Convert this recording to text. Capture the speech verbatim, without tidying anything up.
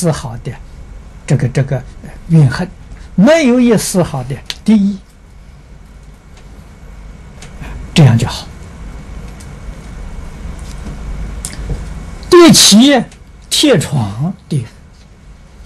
丝毫的这个这个怨恨，没有一丝毫的敌意，这样就好。对其贴床的